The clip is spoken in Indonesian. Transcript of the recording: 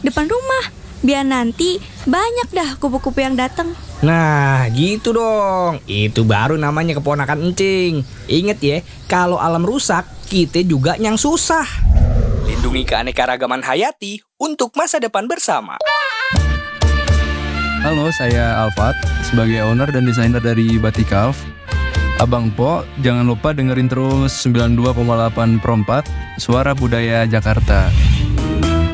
depan rumah. Biar nanti banyak dah kupu-kupu yang datang. Nah, gitu dong. Itu baru namanya keponakan encing. Ingat ya, kalau alam rusak, kita juga yang susah. Lindungi keanekaragaman hayati untuk masa depan bersama. Halo, saya Alfat, sebagai owner dan desainer dari Batikaf. Abang Po, jangan lupa dengerin terus 92,8 Pro 4, Suara Budaya Jakarta.